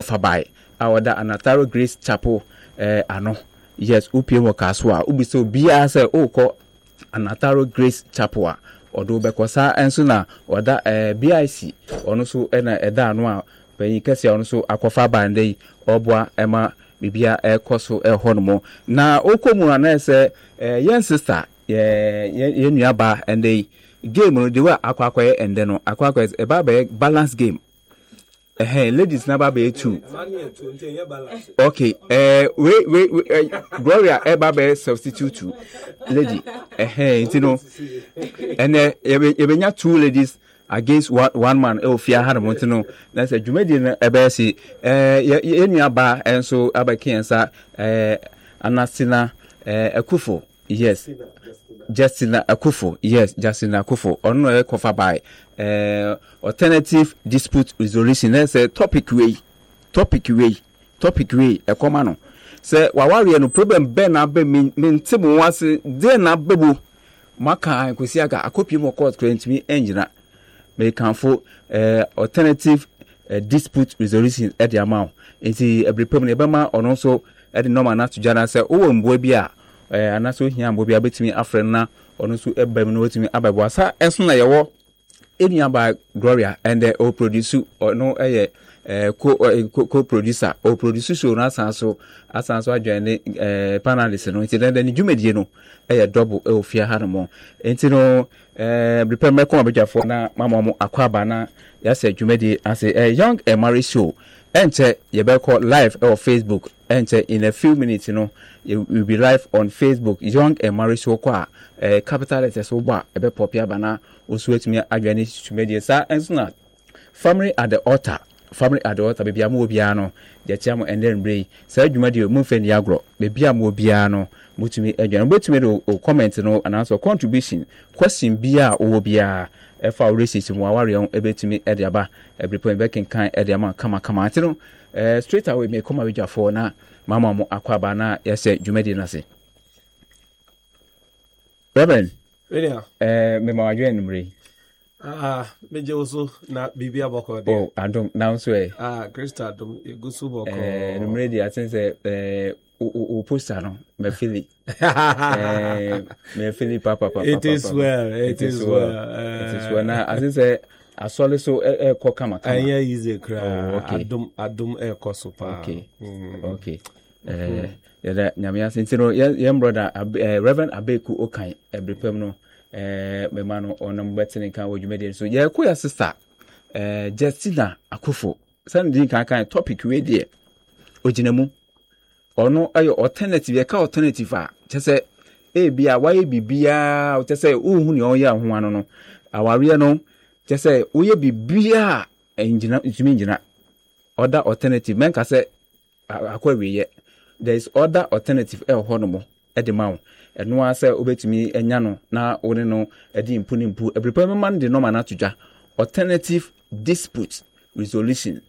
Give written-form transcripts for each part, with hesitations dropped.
kofa by our da Anataro Grace Chapel ano yes upie mo kaswa ubi so bia say ko Anataro Grace Chapel odo bekosa enso na oda BIC ono so na eda ano a bayi kase ono so akofa by ndai oboa ema bibia ekoso ehonmo na okomu na say yen sister ye nuaba ndai game no de wa akwakoye ende no akwakoye eba be balance game ladies number be 2 okay we Gloria eba be substitute 2 lady you know and you nya 2 ladies against one man ofia had montino na say jumedi na eba si ye nuaba enso abakiensa Anasina Akufo yes Justina Akufo yes Justina Akufo ono kofa by alternative dispute resolution na say topic way e koma no say waware no problem be na be mintimu wase de na bebu maka kwesi aga akopie mo court grant me engina me kanfo alternative dispute resolution at the amount enti every problem e be ma ono so e de normal na to jana say o mboa bi a anaso hia mbo bia betimi afre na ono so ebam no wetimi ababo sa enso na yewo enuaba Gloria and o producer no co producer o producer show na asanso adwane panelist no enti den jumedie no double ofia hanmo enti no prepare me come abejafo na mama mo akwaba na ya say jumedie as a young marriage show ente you be call live on Facebook ente in a few minutes you will be live on Facebook young marriage show kwa capital letters oba e be popia bana osu etimi adwane jumedie sa enso na family at the altar baby amu obia no de tiamo enden brei sa adwumadi mu fani agro baby amu obia no mutumi adwane betumi do comment no announce contribution question bia o obia efa racism waware on ebetumi ediaba every point back in kan ediama kama atino straight away me come awija for na mama mo akwaba na yese dwumadi na se Reverend me ma adwane mri meje oso na bibia boko de oh adom now so Krista adom egusu boko numre di atense o poster no me fili papa it is well na atense asole so ko kama anya easy kra adom koso pa okay ya nyame asentino yem brother Reverend Abeku Okan ebrepem no me mano onam betene kan wodwumede so ye ko ya sister Justina Akufo sandi kan topic we dey oginamu ono ayo alternative ka alternative a chese bia waye bibia chese uhunu ne oya ho ano no aware no chese oye bibia engina ngina other alternative men ka se akwawiye there is other alternative honomo edemawo eno ase obetumi enya no na one no edi mpu every man de normal na tuja alternative dispute resolution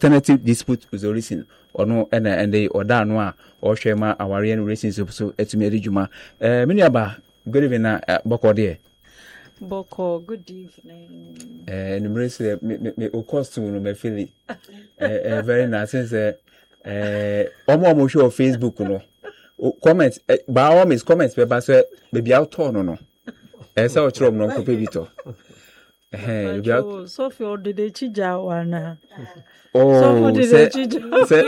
ono ende oda no a ohwema aware no relationship so etumi edjuma menuaba good evening na Boko good evening numrese me o costume no me feel very nice since omo show Facebook no comment by all means comments be say baby out no say o chrom no ko pebito so for the chija wana oh say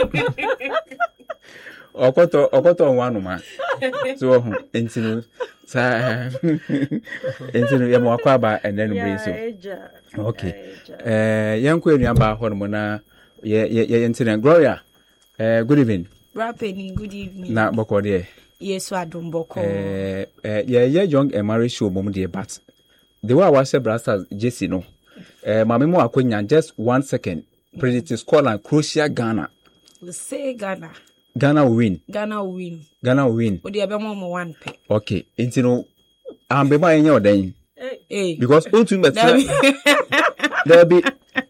okoto wanu ma so entinu sa entinu ya mo akwaba enen bri so okay yanko enuaba hono na ye entinu Gloria good evening Rapeni, good evening. Na boko de. Yes, adom boko. Young marriage show mom de but the way I was say brother Jesse no. Mama mo akonya just 1 second. President Scotland Croatia Ghana. We say Ghana. Ghana will win. Odi ebe mo 1 pe. Okay, enti no ambe ma enya odan. Because otu better. There be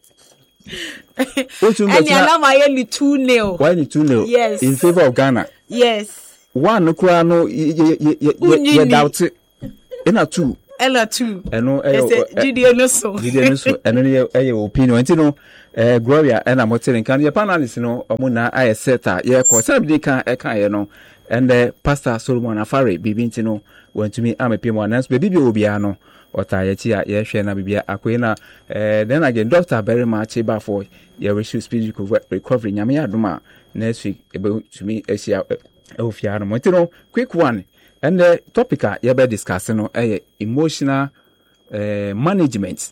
and alama ye 2-0. Why 2-0? Yes. In favor of Ghana. Yes. One kura no ye doubt it. Ena 2. Ela 2. Eno Didi no so. Eno ye opinion. Enti no Gloria and I'm telling can your panelists no omuna I set ye ko somebody can ye no and Pastor Solomon Afare bibinti no went to me am a pimo announce baby obiano or tie ye share na bibia akwena then again Dr. Very much about for your issue speed recovery nyame aduma next week about to me Asia Ofiano Montino quick one and the topic ye be discussing no emotional management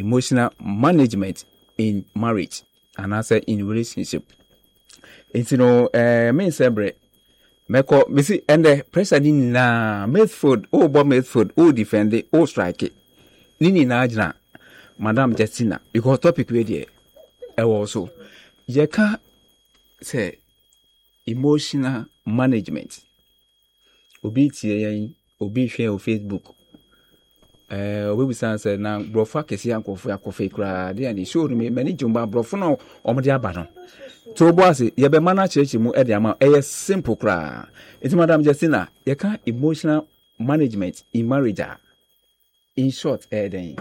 in marriage and I say in relationship. It's main sebre meko misi and the president na made food defend it strike it nini na ajna Madam Justina because topic we there also you can say emotional management obi tie obi share on Facebook we say na brofa kesi ankofo akofe kra dey and show me many jumba brofo no omde aba no to boss ye be mana church mu e dey ama simple kra it Madam Justina you can emotional management in marriage in short then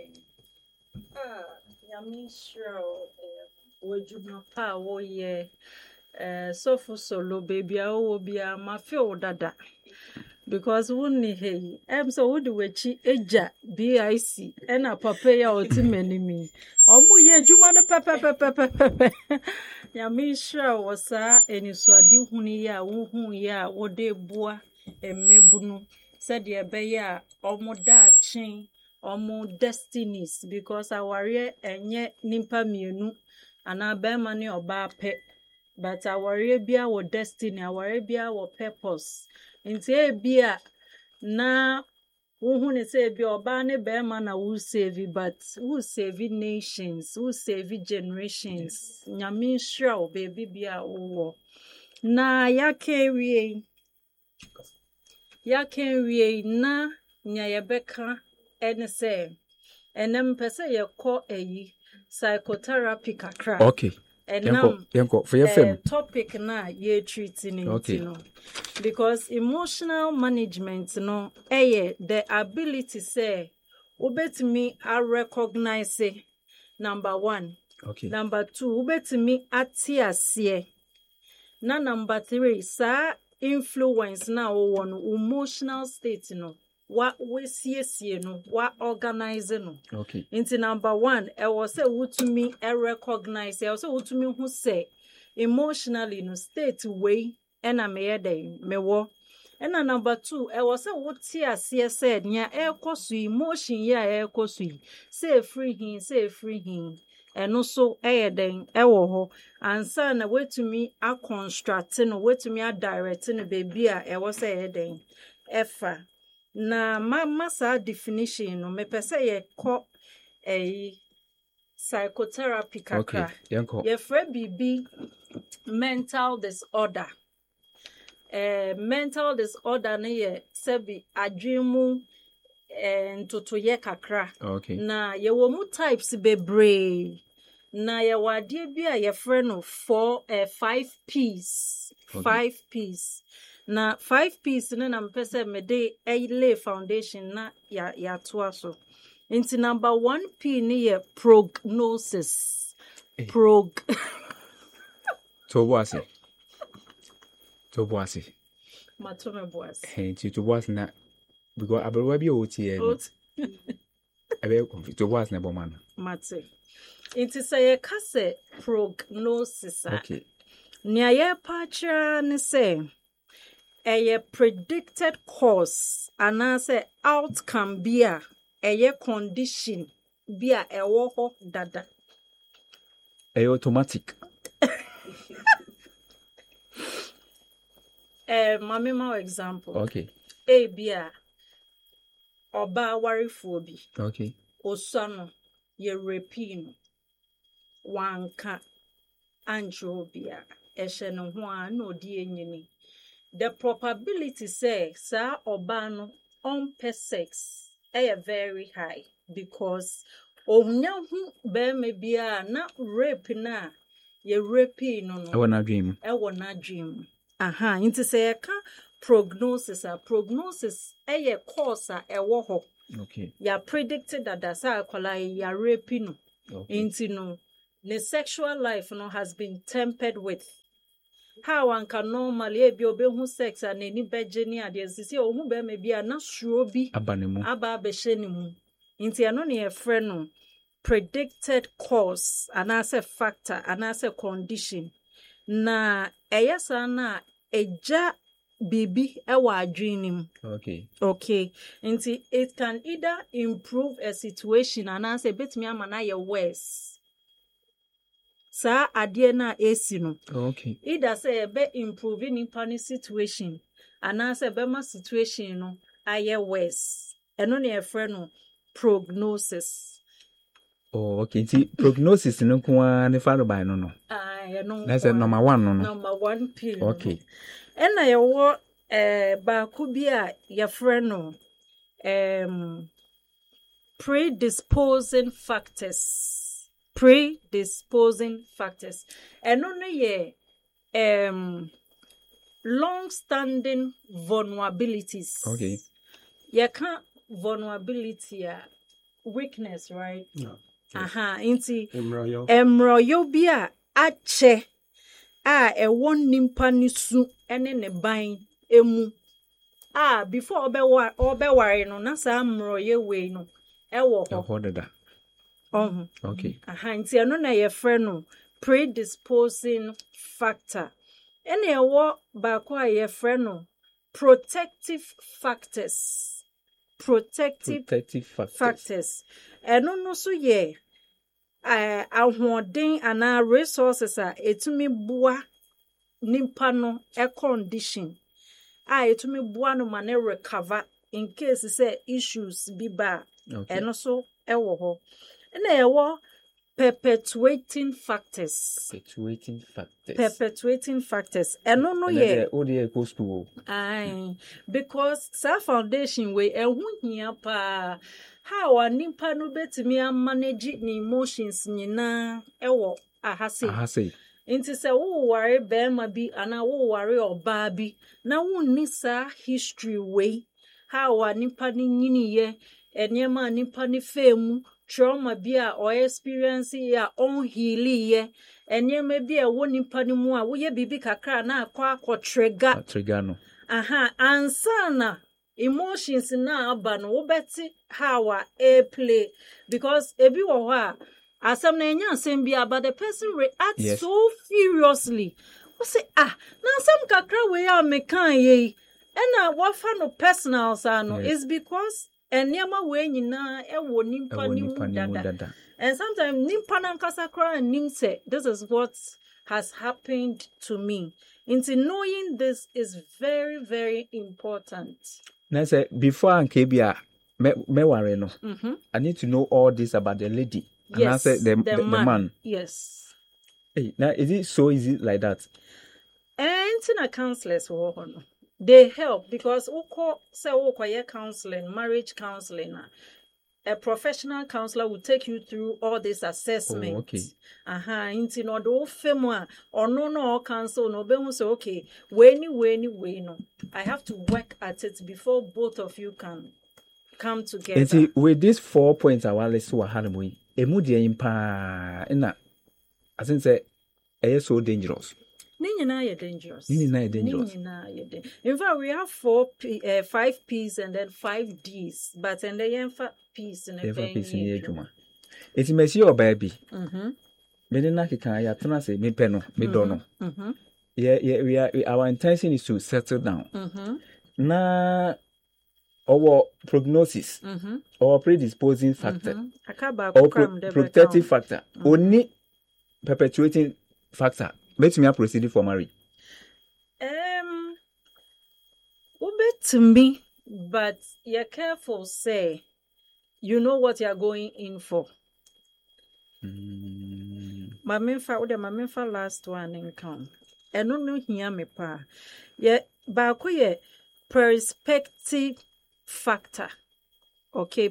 yami sure wejuma pa wo ye so for solo baby o bia ma feel dada because wunni hey so would wechi eja BIC ena papa ya otimani mi omo ye adwuma no pepe ya mi sure wosa eniswade huni ya wohu ya wode bua emebunu said ye be ya omo da chin omo destinies because aware enye nimpa mienu ana be mani oba pe but aware bia wo destiny aware bia wo purpose nti ebia na wohu ne say ebia oba ne be ma na wo save but who save nations who save generations nyame sure baby bia wo na ya can we na nya ye beka ene say enem pese ye ko eyi psychotherapy kakra okay Yanko for your film topic na ye treating it no because emotional management no the ability say ubetimi a recognize number 1 okay number 2 ubetimi atiase na number 3 sa influence na wo no emotional state no wa we sie no wa organize no okay into number 1 e was say wutumi recognize e was say wutumi hu say emotionally no state way ena me dey me wo ena number 2 e was say wuti ase said nya ekosu emotion ya ekosu say free him eno so den e wo ho ansa na wetumi a construct no wetumi a direct no baby a e was say den efa na masa definition no me pese ye ko psychotherapy kakra ye fra bibi mental disorder na ye sebi adwemu ntoto ye kakra na ye wo mu types bebre na ye wade bia ye fra no 5 P's 5 P's na 5 P's na mpese me dey lay foundation na ya to aso into number 1 P ni ye prognosis to boase matome boase hey to boase na because abrowa bi o tie ebe confuse to boase na bo man mate into say ye kase prognosis okay nia ye pacha ni say a predicted cause and answer outcome be a condition be a wo dada automatic mami ma example okay be a oba warifo bi okay osano ye repino wanka anjo bia ehye no ho a na odi enyini the probability say sa oba no on sex very high because onya hu be me bia na rape na ye rape no e wona dream aha nti say ka prognosis cause a wo ho okay ya predicted that sa akwala ya rape no nti no the sexual life has been tempered with how one can normally be obey sex and any bedgeni ideas. You see, or who maybe a not sure be aba beshenimu. Into a friend predicted cause and as a factor and as a condition. Na eyasana eja bibi ewa adrenim. Okay. Into it can either improve a situation and as a bit me amana ye worse. Sa adie na esi no. Okay. Either say be improving in pani situation and as a bema situation no aye worse. Eno ne efre no prognosis. Oh, okay. See, prognosis no kwa ne faro by no. That's a number 1 no. Number 1 period. Okay. And I wo ba kubia ya freno predisposing factors. And no ye long-standing vulnerabilities. Okay. You can't vulnerability weakness, right? No. Inti emroyo bia ache won nimpa nisu ene ne ban emu before obe ware no na sa emroyo we no ewo ho okay. Inti eno na ye friend no predisposing factor ene ewo ba kwa ye friend no protective factors. Eno no so ye ahoden ana resources etumi bua nimpa no e condition etumi bua no mane recover in case say issues bi ba. Eno so ewo ho na ewo perpetuating factors. Eno no ye go school. Because sa foundation we ehunhia pa how animpa no betimi manage ni emotions nyina ewo ahase. Inti se wo ware be ma bi ana wo ware oba bi na wonni sa history we how animpa ni nyini ye enyema animpa ni femu trauma bia or experience ya on healing ye enyema bia wo nimpa ni mu a wo ye bibi kakra na akwa trigger no ansana emotions na aba no wo beti how a play because ebi wo ho asam na enya asem bia but the person reacts so furiously wo say na asam kakra we ya mekan ye ena wo fa no personal sa no is because enyama we nyina ewo nimpa ni dada. And sometimes nimpa na nkasa kra nim say this is what has happened to me. Into knowing this is very, very important. Now say before anke bia me ware no. I need to know all this about the lady. And I say the man. Yes. Hey, now is it so easy like that? And in a counselors wo no. They help because counseling, marriage counseling. A professional counselor will take you through all these assessments. Into no do femwa or no counsel no be say okay, when no. I have to work at it before both of you can come together. And see, with these 4 points I want to hanemo. Emu de impa na I think say so dangerous. Nina dangerous. In fact, we have 5 P's and then 5 D's, but and then 5 P's in a juma. It's messy or baby. Menina kika ya tuna say me peno, me dono. Our intention is to settle down. Na our prognosis, or predisposing factor, or protective factor, only perpetuating factor. Let me proceed for marriage. To me, but you're careful, say, you know what you're going in for. My menfa last one income. And no hear me pa. Yeah, but perspective factor. Okay,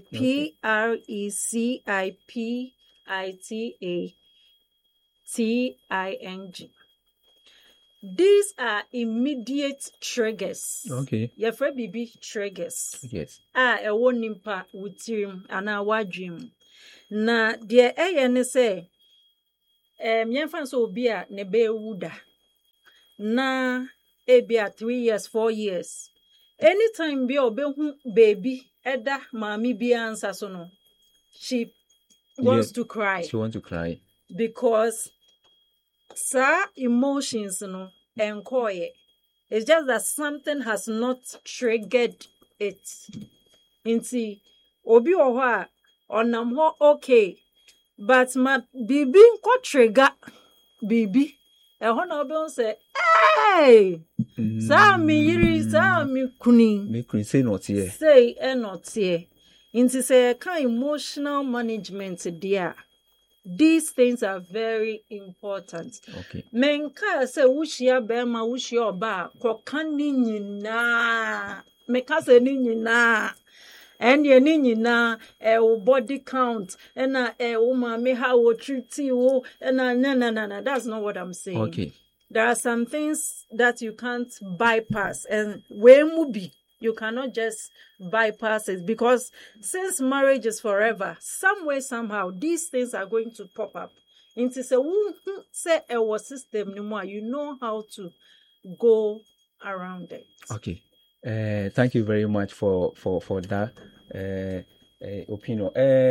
PRECIPITATING. These are immediate triggers. Okay. Your friend BB triggers. Yes. A one impact with him and our dream. Na dear A say yɛmfa so obi a ne bɛɛwu da na ebia 3 years 4 years anytime bi obehu baby eda maami bi ansa so no she wants to cry. She wants to cry because emotions no enkoye. It's just that something has not triggered it. Inti obi oho onam ho okay, but ma bibi nko trigger bibi. Ehon na obi on say, hey, sa mi yiri, sa mi kuni. Me kuni say not here. Say not here. Inti say kind emotional management there. These things are very important. Okay. Menka say wushia bema wushia oba kokani nyina. Meka say ni nyina. And ye ni nyina body count and mama how wo treat you and no. That's not what I'm saying. Okay. There are some things that you can't bypass, and you cannot just bypass it, because since marriage is forever, some way, somehow, these things are going to pop up. Into say our system no more. You know how to go around it. Okay. Thank you very much for that opinion.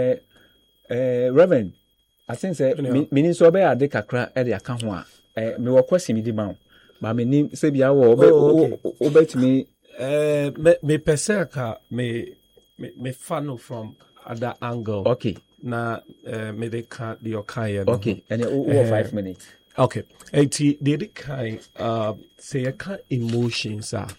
Reverend, I think say meaning so be ade kakra e de aka ho a me wo kwesi mi di ma ba me ni se bia wo obetimi me perseka me follow from other angle. Okay. Na me they can't the okay. Okay. And 5 minutes. Okay. The kind say a kind emotions are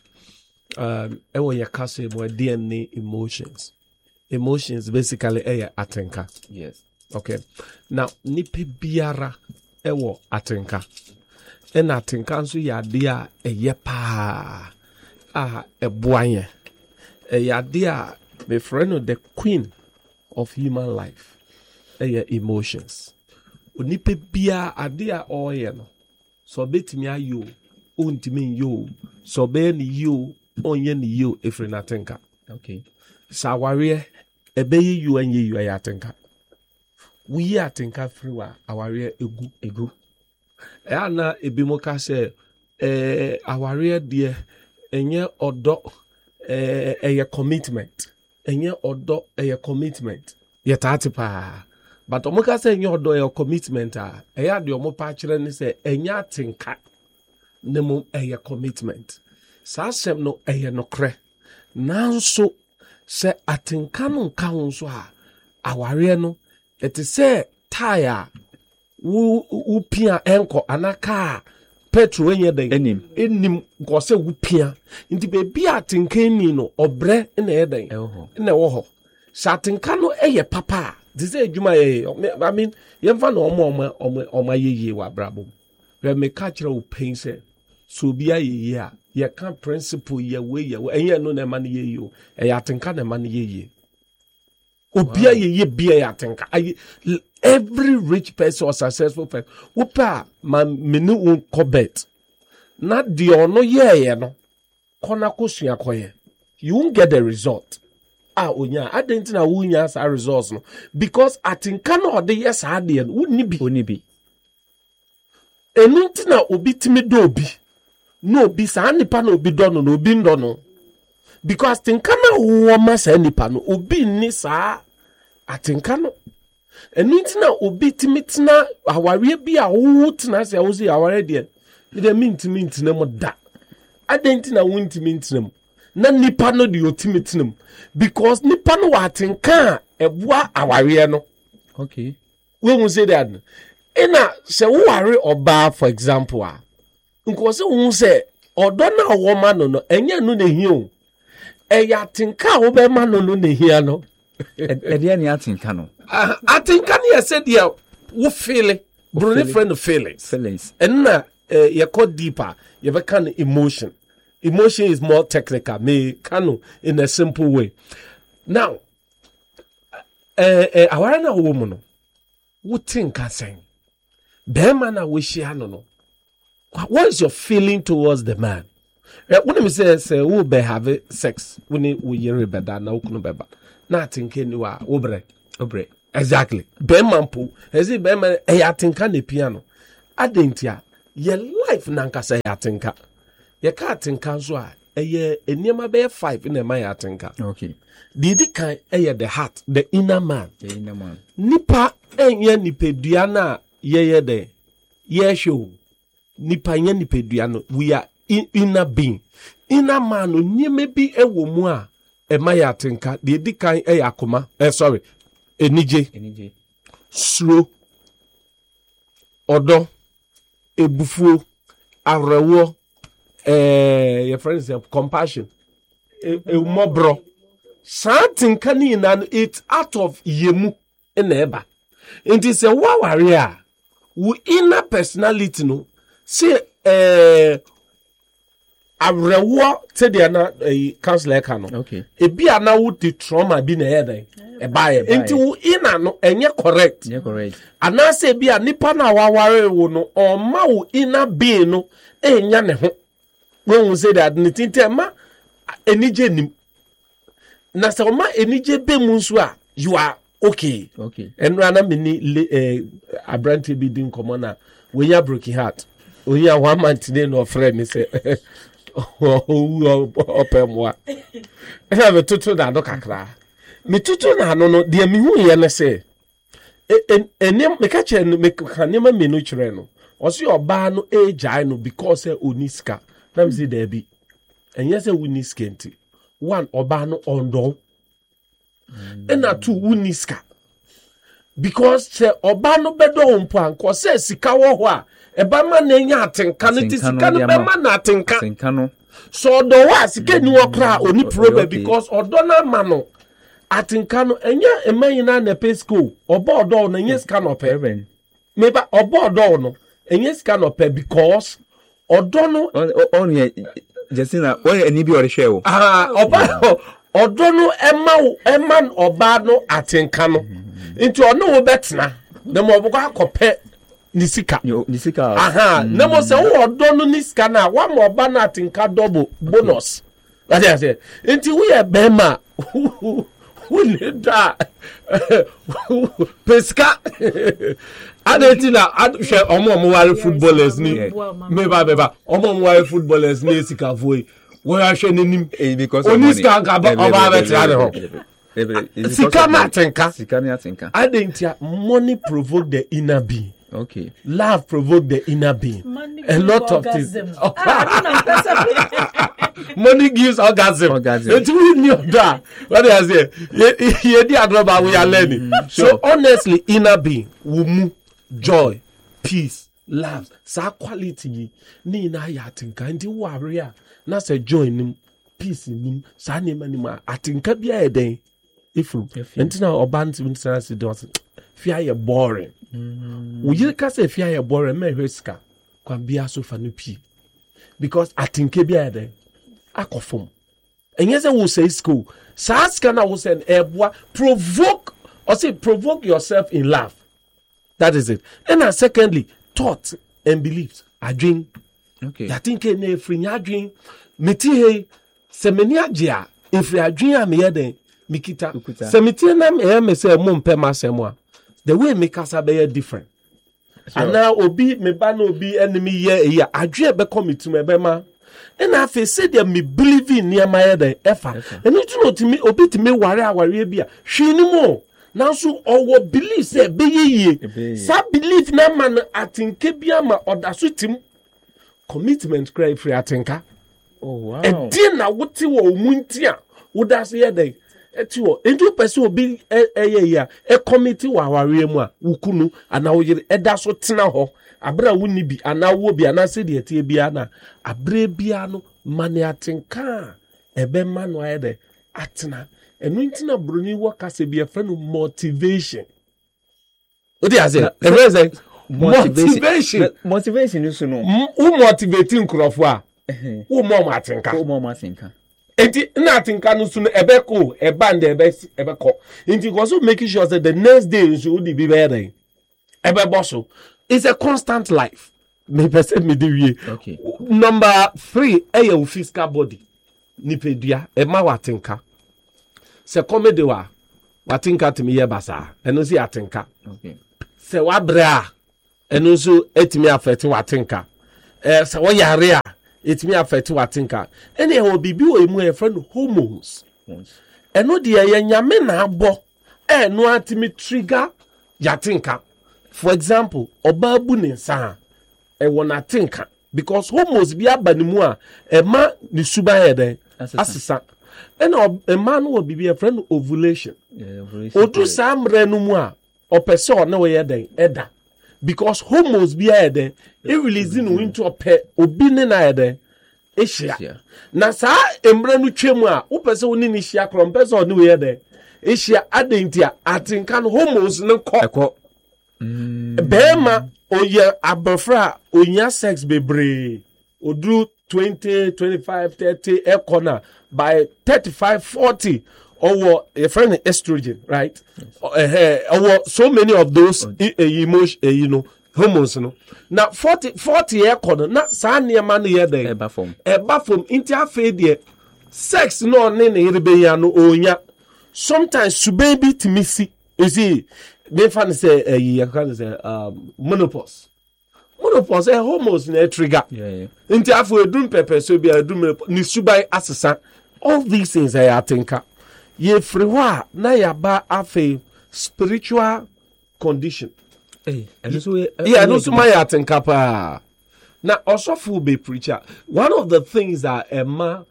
ewo ya kase mo DNA emotions. Emotions basically atenka. Yes. Okay. Now nipe biara ewo atenka. En atenka nso ya de a eye pa eboanye. Ya de a me friend the queen of human life. Emotions. Nipe biara ade a oye no. So betimi ayo, ontimi yo. So be ni yo, onye ni yo efre na atenka. Okay. Saware ebeye you anye you ayatenka. We atenka friwa aware egu. Ana ebimoka se aware de enye odo eye commitment. Enye odo eye commitment. Yetati pa. But omoka se enye odo eye commitment eya de omopa kire ni se enye atenka nemo eye commitment. Sa asem no eye nokre. Nanso se atenka no nka ho so aware no ete se tire wu pia enko anaka petrol enye den enim go se wu pia nti be bia atenka ni no obre na e den na wo ho sa atenka no eye papa this is adwuma I mean yemfa no omo yeye wa brabo we me ka kire wo pain se so bia yeye a ye can principle ye we enye no na ma ne yeye o atenka na ma ne yeye obia ye bia ya tenka. Every rich person or successful person upa ma menu un cobet na di ono ye no kona kosua koye you won't get the result onya adenti na wunya sa results no because atenka no de yes ade no wonni bi enunti na obi timi do obi no obi sa nipa na obi do no obi ndo no because atenka na wo ma sa nipa no obi ni sa atenka no enunti na obi timi tina aware bi a wo tina se wo si aware de de mintimi tina mo da adenti na wuntimi tina mo na nipa no de otimi tina mo because nipa no wa atenka eboa aware no. Okay. We will say that ina se wo ware oba for example nko se wo se odo na wo ma no enye no na hi o eya atenka wo be ma no na hi no Edia ni atenka no. Atenka ni ese dia wo feel brune friend feelings. And na you go deeper. You be can emotion. Emotion is more technical. Me can in a simple way. Now, awara na woman no. Wo tinka sen. Be man na we share no. What is your feeling towards the man? When me say who be have sex when we hear better na ukunu beba. Na tinka ni wa obre. exactly bema mpo ezi bema atenka ne piano adentia ye life nankasa atenka ye ka atenka so a eye eniema be 5 na ma atenka okay di kan the heart the inner man nipa enye nipedua na ye de ye show nipa nye nipedua no we are inner being inner man no nieme bi ewo mu a ma atenka di kan akoma sorry enije slow odo ebufuo arewo your friends have compassion mobro something kanina it's out of yemu na eba nti se waware a wo inner personality no say arewo te dia na counselor ka no okay ebi ana wo the trauma bi na eden eba nti wo inner no enye correct ana say bi a nipa na waware wo no o ma wo inner being no enya ne ho when we say that nitinte ma enije nim na se o ma enije be mu nso a you are okay enra na mini abrante bi din komo na we ya broken heart we ya one man today no friend me say open moi e be tutu na do kakra me tutu na no de me hu ye ne say enem me ka che no me ka ne ma me no kire no o se oba no ejai no because oniska na me say there be enye say wuniska nti one oba no ondo na two wuniska because se oba no bedo mpo anko se sika wo ho a eba ma na nya atenka no ti sika no be ma na atenka no so do wa sika ni wo kra oni problem because odo na ma no atenka no enya emanyi na na pesco oba odo na nya sika no pe meba oba odo no enya sika no pe because odo no on Justina why any be or share oba odo no ema oba no atenka no into ono wo betna na mo boko akope nisika na mo se wo odo no nisika na wa mo oba na atenka double bonus that is it into we e bema we need that peska adetina adhwe omo ware footballers ni meba omo ware footballers ni sika foi wo ya hwe nenim because oniska ga oba betra ne ho sika ma atenka adentia money provoke the inner being okay love provoke the inner being a lot of things money gives orgasm. It's we knew that. What I say? You did adroba we are learning. So honestly, inner being, wumu, joy, peace, love, sa quality ni na ya tinka ndi warrior. Na se joy nim, peace nim, sa ni manima atinka bia eden. Ifru. Entina obanti wintina si dos. Fear you boring. We ka say fear you boring me hweska. Kwa bia so fa no pi. Because atinka bia eden. Akofom. And yes, I will say school. Saskana will say provoke or say provoke yourself in love. That is it. And secondly, thought and beliefs. I drink. Okay. I think ne free I drink. Meti semenia jia. If I drink am here mikita. Semeti na me say mum pe masemwa. The way make us be different. Sure. And now obi me ba no obi enemy here. I drink be come to me be ma. And I say they me believe in near my head efa. And you know to me obi to me worry bia. She ni mo. Now so our belief say be ye. Sa belief na man atinke bia ma odaso tim commitment cry free atinka. Oh wow. E din na wote wo munti a wodase ye den. Etiwo endu person obi ya e committee wa worry mu a wukunu ana wo yire edaso tena ho. Abra wuni bi ana wo bi ana se de tie bia na abre bia no mane atenka ebe manu ayede atena enu ntina broni wo kase bia fa no motivation odi aze e motivation is no who motivating krofo a who more atenka enti na atenka no so no ebe ko e band ebe ko enti go so making sure that the next day so di bi be ebe bosso. It's a constant life. Me person me dey. Okay. Number 3, your physical body. Nipedua, e ma watenka. Se comedy wa. watinka timi ye basa eno si atinka Okay. se wabra eno so etimi affect watinka se wo yare a etimi affect watinka ene ho bibi wo emu e friend hormones eno de ye nyame na abo eno atimi trigger yatinka. For example obabu ne nsa e wona tinka because hormones bi abanimu a e ma ni suba heden asesa ena e ma no wo bibi e friend ovulation. Odu samre no mu a opese o na we yeden eda because hormones bi heden e release no into ope obi ne na heden e hia na sa emre no twemu a opese oni ni hia krompese o ne we yeden e hia adentia atinka no hormones ne ko bema oye abofra onya sex bebre odu 20 25 30 ekona by 35 40 or a friend estrogen, right? So many of those emotion, hormones. Now 40 year corner, not sanya man here then. Eba from interfere sex no nene iribeya onya. Sometimes su baby to missy. You see, me fan say menopause. Menopause hormones na trigger. Yeah. Interfere drum pepper so be a drum ni subai assassin. All these things I think. Ye frewa na yaba afe spiritual condition. And so no so my atenka pa. Na osofu be preacher. One of the things that Emma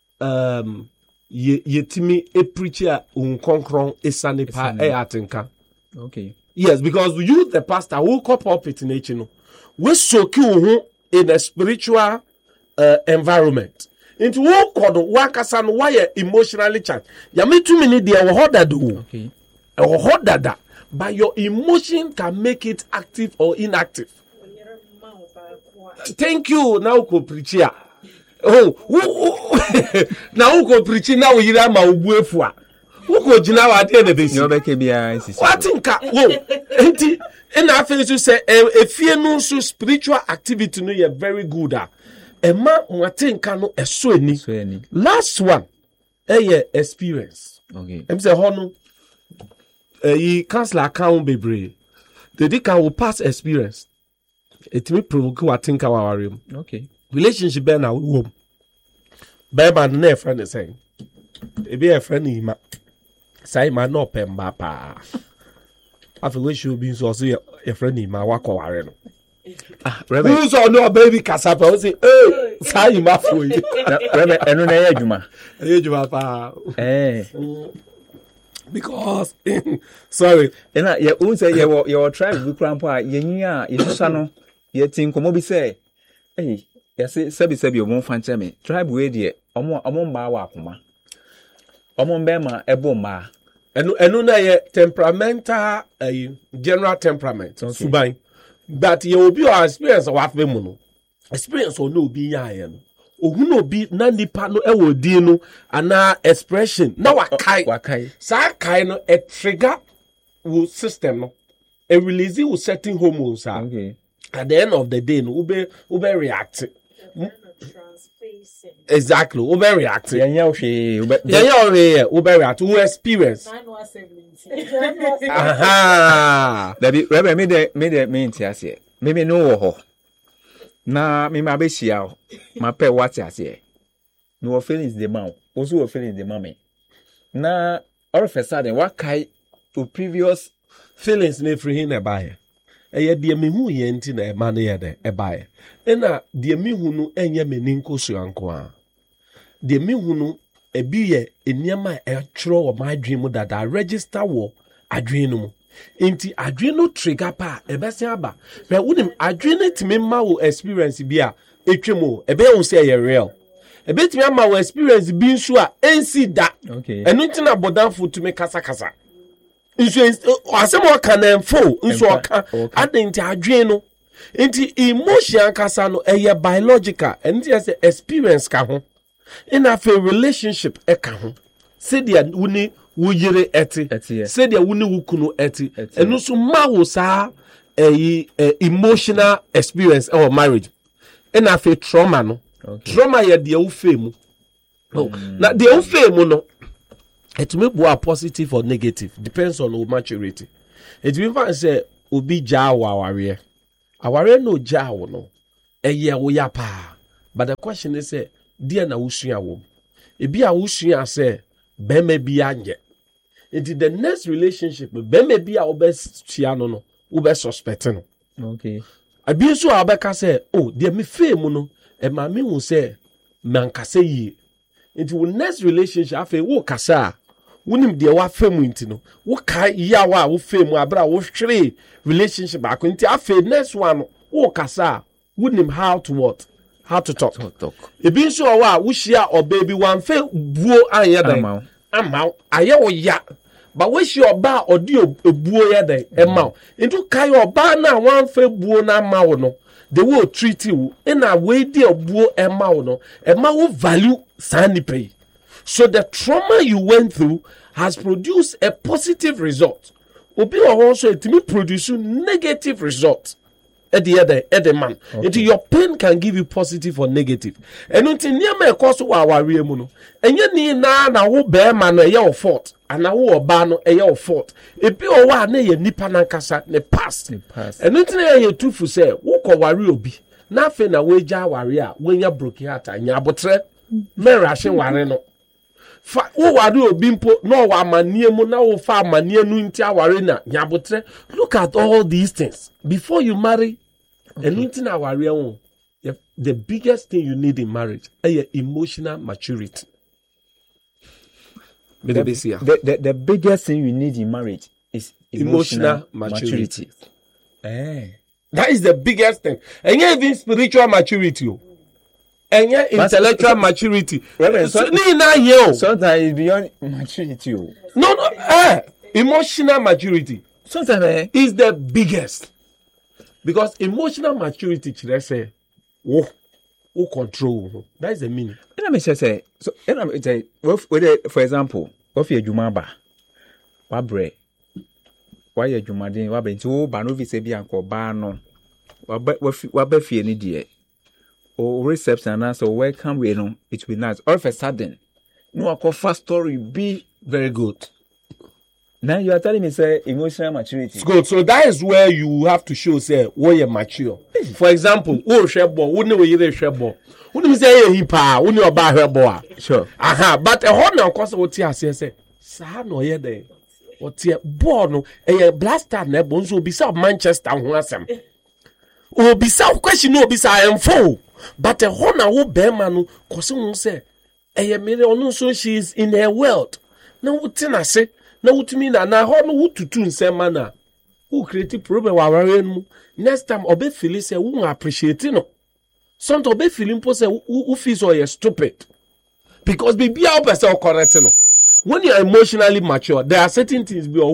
ye timi a preacher unkonkron esane pa atenka. Okay. Yes, because you the pastor who cop up it nature we soak you in a spiritual environment. Into what called wakasan why emotionally charged. Ya me 2 minutes there will that do. Okay. Or hold that. But your emotion can make it active or inactive. Thank you. Now go preach here. Now go preach now you ma ubuefua. Who go jina wa de na besi. No be ke bia insist. What think enti na face you say efie no so spiritual activity no you very good at. Emma mwatinka no eso ani. Last one experience. Okay. Em say hono yi cancel account bebre. The can will pass experience. It me provoke watinka wa warem. Okay. Relationship be na wo. Be man na friend is saying. E be a friend yi ma. Say ma no pemba pa. Afi we should be so say a friend yi ma wa ko ware no. Who's on no baby kasapa o say eh say ma fo yi. Rebe eno na ye adwuma. Adwuma pa. Because sorry. Ena ye un say your tribe bi krampo a yenyi ye susa no ye tin komo bi say eh ye say sebi o mon fan me tribe we de omo mba wa akoma. Omo mba ma ebo ma. Enu na ye temperamental general temperament. Okay. Suban. But you will be your experience of halfway mono. Experience or no be ya no. Ohu no be na nipa no e wo di no ana expression. Na wakai. Sa kai no a trigger will system no. A release will setting hormones. Okay. At the end of the day no ube react. Exactly. Ube react. Ube react. Ube experience. Aha. Dabi rebe me ntiase. Me no wo ho. Na me ma be hia o. Ma pe what ase. No wo feelings the man. Also wo feelings the mama. Na all of a sudden what kai to previous feelings ne free hin e bae. Eye de me hu ye nti na e ma ne ye de e bae. Na de me hu no enye me ninko so anko a. De me hu no ebi ye eniama e twro wo my dream that I register wo adwen no mu. Inti adwen no trigger pa e be se aba. But wonim adwen no timi ma wo experience bi a etwemo e be hu say ye real. E be timi ma wo experience bi nso a ensi da. Okay. Enu nti na bodanfo to me kasa. Nso asemo kan enfo nso oka adenti adwen no. Inti emotion kasa no e biological enti as experience ka ho. In a relationship eka ho. Say dia wuni wuyire eti. Say dia wuni wukunu eti. Enu so ma wo sa emotional experience or marriage. In a trauma no. Okay. Trauma ye dia wo fe mu. Na dia wo fe mu no. It may be a positive or negative, depends on our maturity. It may say obi jawa aware. Aware no jawo no. Eye wo ya pa. But the question is say dear na usua wo. Ebi a usua say be me bi anye. Into the next relationship be me bi a obesua no ube suspect no. Okay. Abi so abeka say oh dear me fe mu no e ma me hu say mankase yi. Into next relationship afa wo kasa wunim de wa fam nti no wo kai ya wa wo fam abra wo hwere relationship akọ nti afa next one wo kasa wunim how to what how to talk. Ebi nso wa wo hia oba bi wan fe buo anya dan ama aye wo ya ba wo hia oba odi ebuo ya dan ema nti kai oba na wan fe buo na ma wo no they will treat you in a way they buo ema wo no ema wo value sandy pay. So the trauma you went through has produced a positive result. Obi also it may produce negative result at the man. Okay. Into your pain can give you positive or negative. And until near me cause our remuno. And you need na who bear man a your fault. And now who bano a your fault. If you are ne nipanankasa ne past. And until you two for say, walk or worry obi. Nothing a wager warrior when you're broken heart and you're botre. Me rashin wareno. Fa wo wadu obimpo no wa manie mu na wo fa manie nu nti aware na nyabotre. Look at all these things before you marry. Anything aware the biggest thing you need in marriage is emotional maturity. The biggest thing you need in marriage is emotional maturity. That is the biggest thing. And even spiritual maturity. And your intellectual maturity. Sometimes it's beyond maturity. No. Emotional maturity. Sometimes is the biggest. Because emotional maturity, let's say, who control. That is the meaning. Let me say, so for example, if you're Jumaba, Wabre, why you're Jumadin, Wabento, Banovi Sebi and Cobano, Wabefi any dear. Or reception and answer welcome we know it will be nice. All of a sudden, no first story be very good. Now you are telling me say emotional maturity. It's good. So that is where you have to show say what you're mature. For example, shebo, shebo. Wouldn't say he pa, when you're about her boy. Sure. But a honor of course what you say, Sir no ye there. What ye born a blaster nebons will be South Manchester and O be South question no be I am full. But a honor who bear man cause say a million so she is in her world. Now what I say? Now what mean na honor who to tune same manner who create problem wa next time obe feel say who appreciate no. Some obe feeling po say who feels so you stupid. Because be our person correct no. When you are emotionally mature, there are certain things be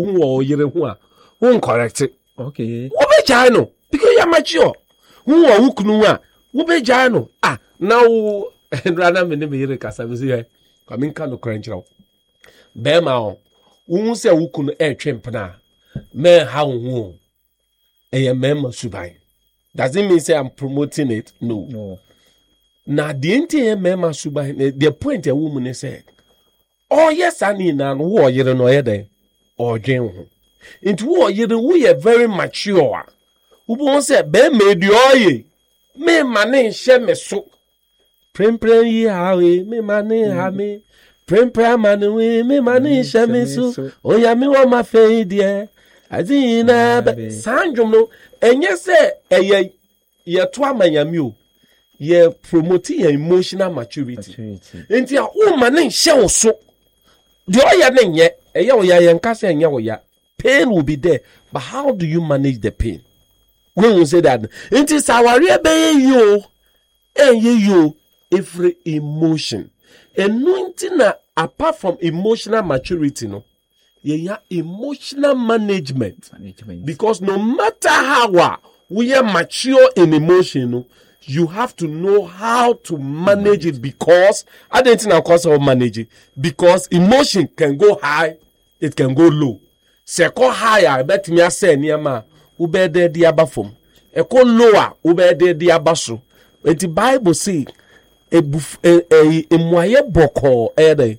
who correct it. Okay. Obe jai no because you are mature. Who kunu Ube jano now rather me name here kasa me say coming kan no kranchira be ma wo se wo kunu twempna me ha wo e me ma subai. Does it mean say I'm promoting it? No. Na the entire me ma subai the point a woman said oh yes ani na wo yire no ye den o dwen ho into wo yire wo very mature wo won say be me di oye me mane she me so prempren yi hawe me mane ha me prempren mane we me mane she me so o ya me wa ma fe die azina sanjum no enye se eye ye to amanyame o ye promote your emotional maturity. Enti a o mane she wo so de o ya ne nye eye o ya ye nka se enye wo ya pain will be there, but how do you manage the pain? When you say that, it is our you and you every emotion. And nothing apart from emotional maturity, no, yeah, emotional management. Because no matter how we are mature in emotion, no, you have to know how to manage it because I don't think cause of manage it because emotion can go high, it can go low. Second higher, bet me I say near ma. Ube de diaba from e ko lower ube de diaba so the Bible say e muaye boko ede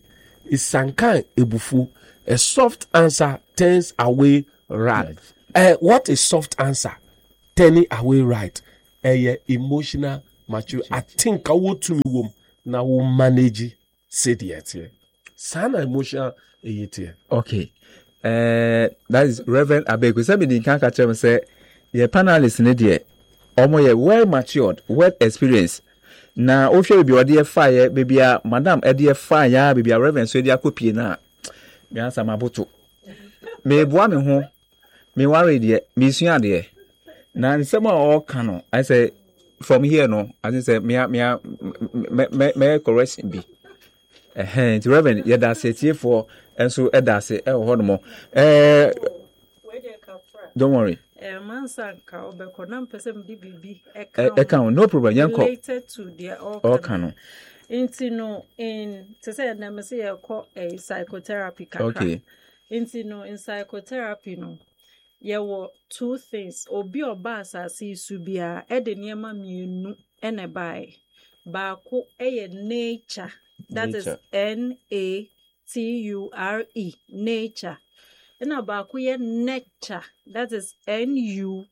Isankan ebufu. A soft answer turns away right. What is soft answer? Turning away right. Emotional mature. I think I want to me now will manage say the Sana emotional Okay. That is Reverend Abegu. Somebody can catch him and say, your panelists in it, almost well matured, well experienced. Now, if you be a dear fire, baby, Madam, a dear fire, baby, a Reverend, so dear copy now. Me answer my bottle. Me boy me home, me worry dear, me soon dear. Now, in some all canon, I say, from here, no, as I say, me correction be. The Reverend, yeah, that's it here for, and so that's it. Hold more. Don't worry. No problem. Related to their all canon. Intino in to say na me say call a psychotherapy kakra. Okay. Intino in psychotherapy no. Ye were two things. Obi oba asase subia e de niema mienu ene bai. Baako eye nature. That is Nature. Nature. Ena baako ye nurture. That is Nutre.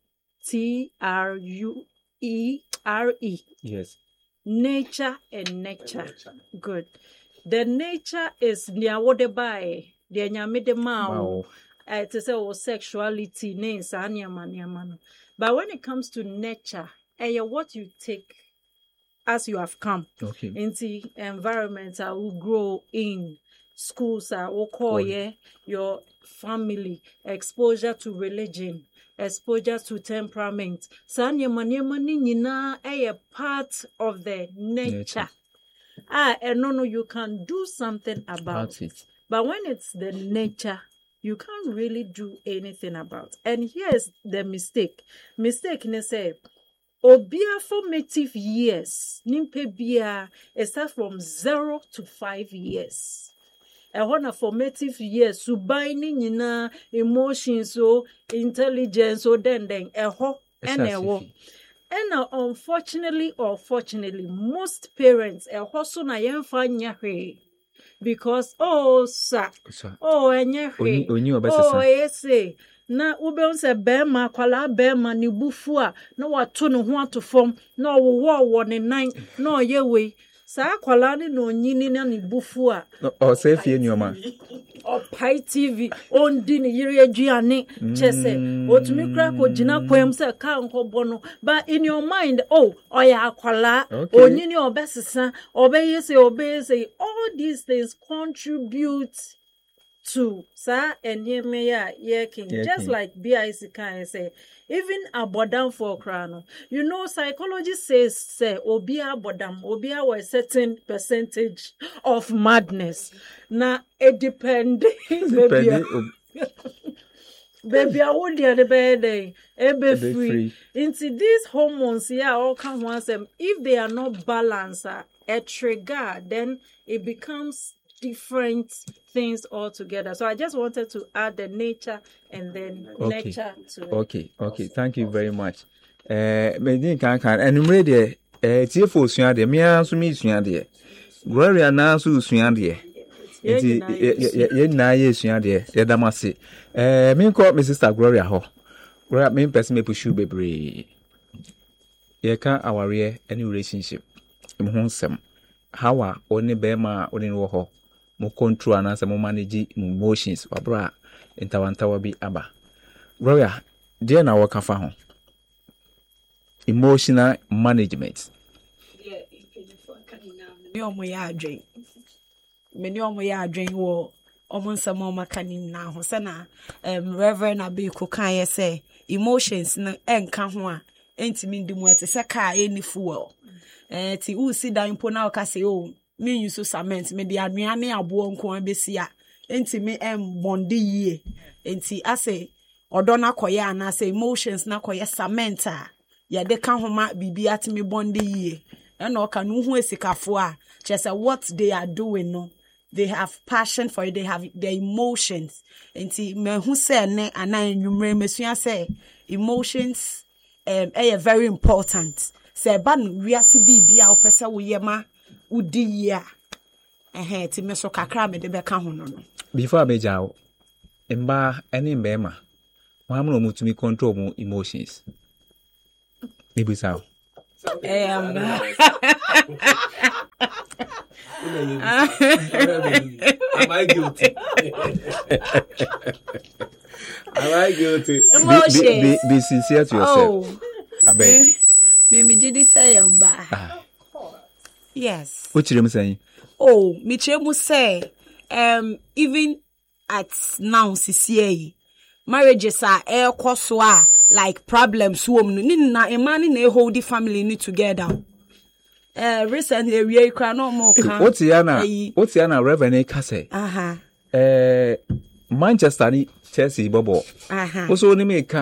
Yes. Nature and nurture. Good. The nature is near what they buy. The nyame de mao. To say sexuality names anyamano. But when it comes to nature, what you take as you have come into environments that will grow in schools that will call your family, exposure to religion, exposure to temperament. Sanyamani a part of the nature. No, you can do something about it. But when it's the nature, you can't really do anything about. And here's the mistake. Mistake ne say, obia formative years, nimpe bia, it starts from 0 to 5 years. And when a formative years, subaini nina emotions so intelligence so then eho and eho. And unfortunately or fortunately, most parents eho so na yemfa nyahwe. Because yes, na ube se bema kwala bema ni bufua na watu no ho atofom na wo ne nan na oyewe sa kwala ni no nyini na ni bufua o se fie nyoma o pai tv ondi ni yire aduane chese otumi kra ko gina kwem se ka nkobo no but in your mind oya akwala onyini obesesa obeyese all these things contribute to sir and just like BIC can say even abodam for crano. You know, psychology says say obia was a certain percentage of madness. Now it depends baby, I would the bed ebe free. Into these hormones here all come once if they are not balanced a trigger, then it becomes different things altogether. So I just wanted to add the nature and then nature to it. Okay. Thank you very much. Me can and ready TFO sua de me anso me sua de. Gloria na so sua de. Ye na ye sua de. Ye damase. Me call my sister Gloria ho. Gloria me person me push bebre. Ye can aware any relationship. Mo ho nsem. How are only bema oni wo ho. Mo control and as mo manage emotions wabra intawantawa bi aba. Gloria, dear na waka fa ho. Emotional management. Me omo ya adwen wo omo nsem o makani na ho se na Reverend Abiku kan ye say emotions na enka ho a entimi ndimu ate se ka eni fuel. Ti u si dan po na o ka say me use cement me de anuane abo nko abesi a entimi bondi yie enti ase odo na koye ana say emotions na koye cement a ya de ka homa bibi atimi bondi yie na o ka no hu esikafo a just what they are doing no they have passion for it, they have their emotions enti me hu say ne ana enwumre mesua say emotions are very important say ba no wiase bibi a opese wo yema udiya ti me so kakra me de beka ho no. Before I make out, mba any mema, one more to me control more emotions. Maybe so. Am I guilty? Am I guilty? Be sincere to yourself. I beg. Me did say mba. Yes. What you saying? Oh, me chemu say even at now CCA marriages are so like problems ni na a man in a whole the family need together. Recently we cry no more. What's Yana Reverend Kase? Manchester ni Chelsea bobo. Also ni make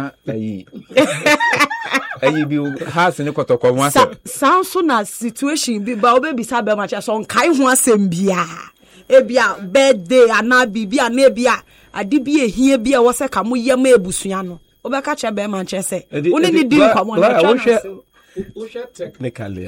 you be has in kotoko one. Sound so na situation be ba obe bisa be match so kai ho asem bia. Ebia birthday ana bibia na ebia ade bi ehie bia wo se ka mo yema ebusua no. Obeka che be man che se. Oni ni din kwa mo na twa. Technically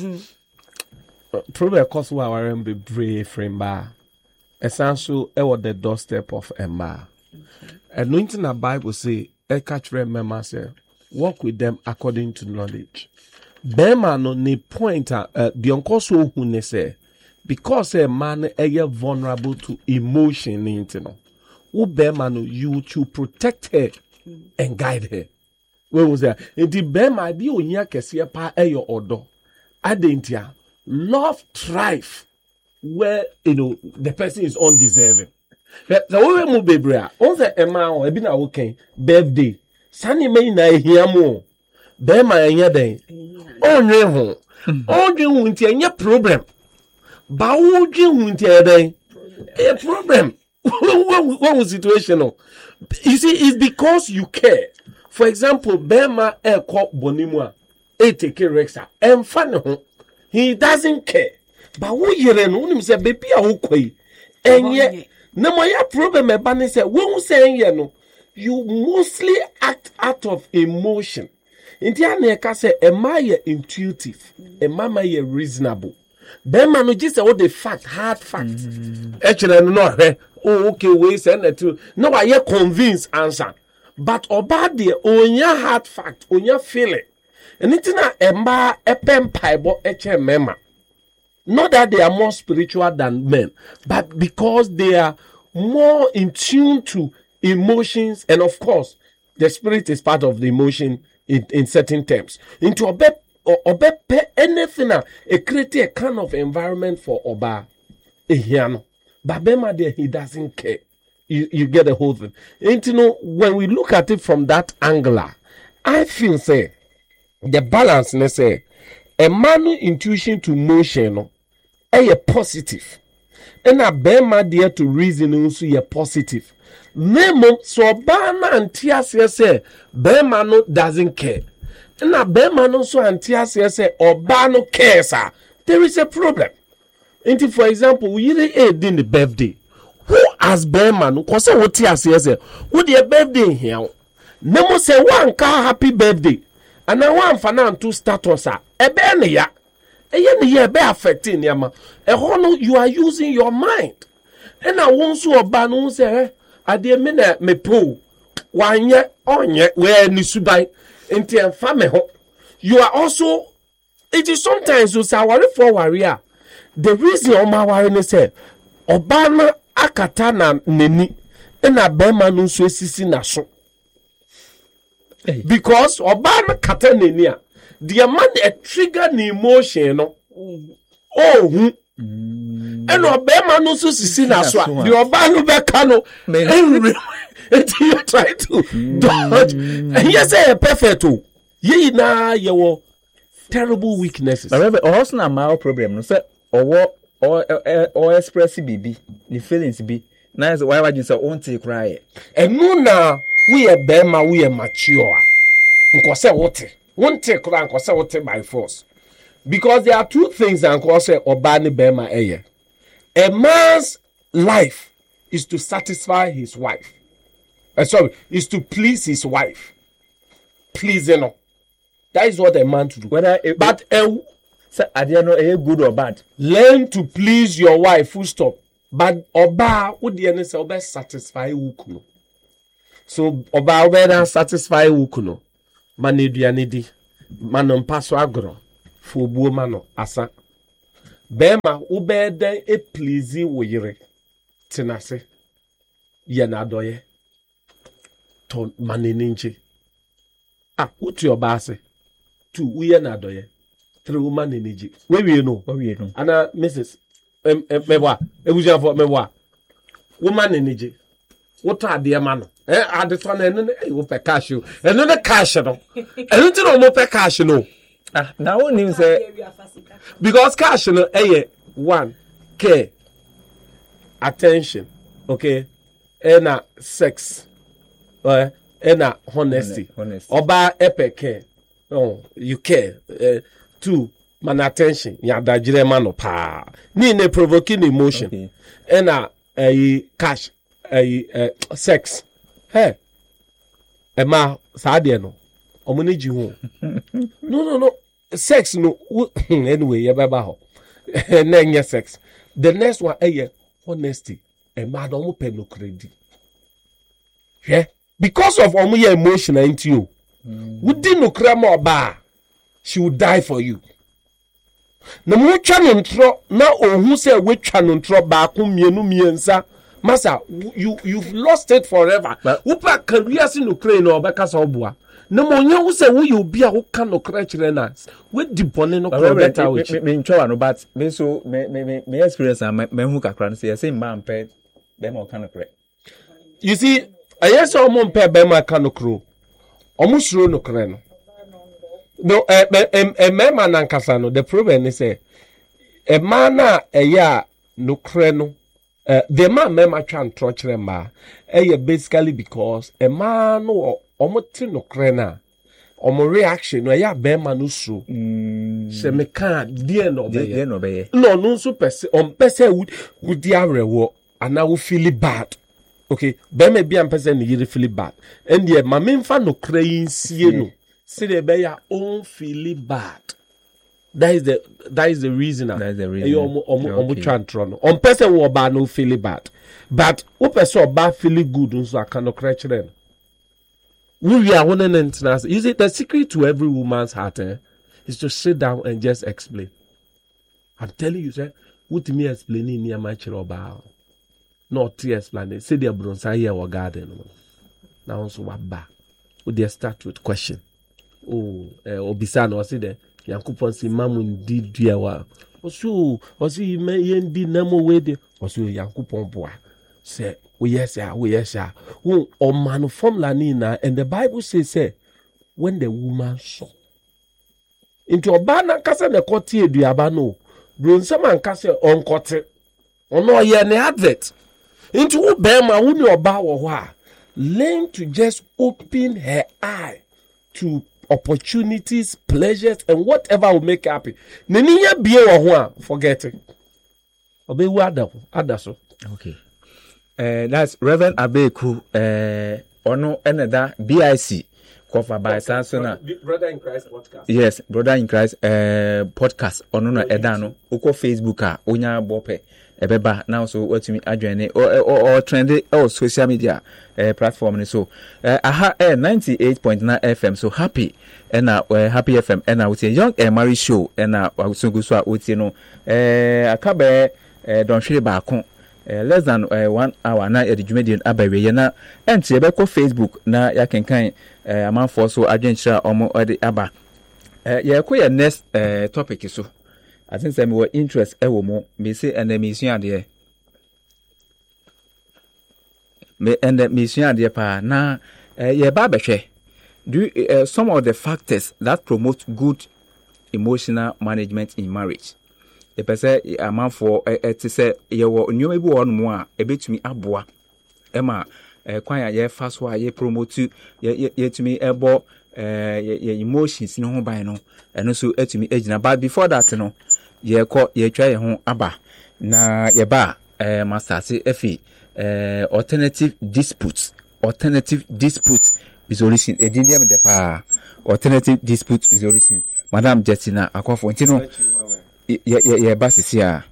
probably cause we are be brave frame ba. Essential e what the doorstep of Emma. Anointing the Bible say e catch remember say walk with them according to knowledge. Bema no ni point the uncle so who ne say because a man is vulnerable to emotion no. Who Bema no you to protect her and guide her. Where was that? Inti Bema di onya kese pa eyo odo. Adentia love thrive where the person is undeserving. So we mu bebrea. On the Emma o ebi na okay birthday. Sani me na ehia mo. Bema enya den. Onwe ho. Onwe ho nti enya problem. Ba wodwe ho nti den. A problem. What situation no? You see, it's because you care. For example, Bema cop bonimwa take Rexa and fan he doesn't care. But who you know say baby a ukoi and yet no my problem e ban say when say no you mostly act out of emotion. India ka say am I intuitive? Am I reasonable? Bema no just all the fact, hard fact. Actually no oh okay we send it to no I convinced answer. But about the onya hard fact, onya feeling. And it's not emba epem paibo eche mema. Not that they are more spiritual than men, but because they are more in tune to emotions, and of course, the spirit is part of the emotion in certain terms. Into obe anything it create a kind of environment for oba ehiano. But Bema there he doesn't care. You get the whole thing. And when we look at it from that angle, I feel say the balance say a man intuition to motion a positive. And a Bema there to reason also a positive. Nemo so bana and tiasia say Bema no doesn't care. And a Bema no so and tiasia say Obano cares. There is a problem. And for example, we did in the birthday. Who as Bema no cause what tiasia say who the birthday here? Nemo say one car happy birthday. And I want fanan to status ebe ya. Eye ne be affecting yama. You are using your mind. And I want so oba no say ade me na me po wanye onye we ni subai enti enfa me ho. You are also it is sometimes you say worry for warrior. The reason o ma worry ne say oba na akata na neni na Bema no so esisi na so. Because Obama katanenia, the man a trigger the emotion, no. And Obama no so see na so. The Obama bekano, and you try to dodge. And yes, a perfect. Ye na your terrible weaknesses. However, also na my problem. No say or express BB, the feelings be. Nice. Why would you say won't take cry? And no na. We are Bema, we are mature. Unko say what? Won't take cry, unko say what by force. Because there are two things that unko say Obani Bema eye. A man's life is to satisfy his wife. Is to please his wife. Please, That is what a man to do. But say adeɛ no ɛyɛ good or bad. Learn to please your wife, full stop. But oba, what the end say oba satisfy wukuno. So oba oba satisfy wukuno. Mane duane di. Mano mpaso agro. Fobuo mano asa. Bema oba den e please wo yere. Tenase. Ye na doye. Ton mane ninche. Uti oba ase. 2 uye na doye. 3 woman energy. Where we know? Ana Mrs. Meboa. Ebuja for meboa. Woman energy. What are the man? Ade so na eno wo pe cash o. Eno ne cash no. Eno ti no mo pe cash no. Na won nim say because cash no 1 care, attention, okay? And sex. And honesty. Oba epe care. Oh, you care. 2, man attention. Ya dajire mano pa. Ni ne provoking emotion. Okay. And cash. Sex. Hey. Emma sadie no. Omuni ji ho. No. Sex no. Anyway, ya baba ho. Nenye sex. The next one honesty. Emma don't pay no credit. Yeah. Because of your emotion into you. Wouldn't no crema ba. She would die for you. Na mo twa no ntro na ohun say we twa no ntro ba ko mienu miensa. Masa, you've lost it forever. Upa career sin no crane no obeka so boa. Na mo nya wo say wo you be a wo kan no kra kire na. We dipone no kra better we. Me ntwa no but me so me experience am me hu kakra no say say mba mpe be ma kan no kra. You see, ayesa omo mpe be ma kan no kro. Omo suro no kra no. No, mema na nkasa no, the problem is say a man na eya no kra no. The man mema twan trochere ma basically because a man no omote no krena omo reaction no ya be man no so se me kan die no be no so pese on pese would dia rewo ana wo feel bad. Okay, be me bia pese no yiri feel bad and the ma me mfa no kra yin sie no se de be ya on feel bad. That is the reason. That is the reason. On person who ba no feel bad, but who person ba feel good so I cannot crash them. We are one and you see the secret to every woman's heart is to sit down and just explain. I'm telling you, sir. What me explaining near my child not to explain it. Say the bronze here or garden. Now so what ba? Would they start with question? Oh, Obisano or say there. Yankupon si mamu ndi duawa osu me yendi namo wede osu Yankupon boa say we yes who o man formula ni na and the Bible say when the woman saw into obana kasa na kotie duaba no bronsam ankase onkote ono ye ne advert into wo be ma wo ni oba wo ho a learn to just open her eye to opportunities, pleasures, and whatever will make you happy. Neniya biye wa ho a forget it. Obe wu adaso. Okay. That's Reverend Abeku. Ono eneda BIC. Kofa by Sansona. Brother in Christ podcast. Yes, Brother in Christ podcast. Ono na edano. Uko Facebook a onya bope. Ebeba now so what to me adjourn or trendy or social media platform so aha 98.9 FM so happy and happy FM and with a young married show and so go so with no akabe don't share back less than 1 hour na e djumedian abawe na enti ebeko Facebook na ya kenkan amanfo so adwenchira omo ode aba ye ko ye next topic so I think some were interest more. Me say and the mission there. Me and the mission there pa na ye babehwe. Do some of the factors that promote good emotional management in marriage. The person a man for to say ye wo nyoma bi won mo a ebetumi aboa. Ema kwan ye fa so a ye promote ye tumi ebo ye emotions no ho ban no eno so etumi agina but before that no ye twa ye ho aba na ye ba masase efi alternative dispute resolution edinia me de pa alternative dispute resolution madam Jetina akofo ntino yɛba sisi a